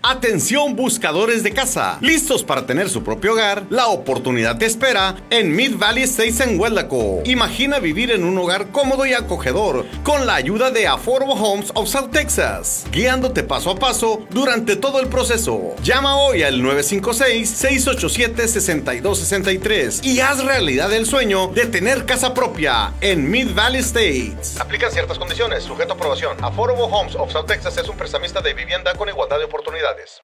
Atención buscadores de casa, listos para tener su propio hogar. La oportunidad te espera en Mid Valley Estates en Huelaco. Imagina vivir en un hogar cómodo y acogedor con la ayuda de Affordable Homes of South Texas, guiándote paso a paso durante todo el proceso. Llama hoy al 956-687-6263 y haz realidad el sueño de tener casa propia en Mid Valley Estates. Aplican ciertas condiciones, sujeto a aprobación. Affordable Homes of South Texas es un prestamista de vivienda con igualdad de oportunidades.